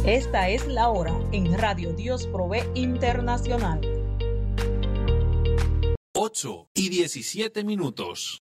Esta es la hora en Radio Dios Provee Internacional. 8:17.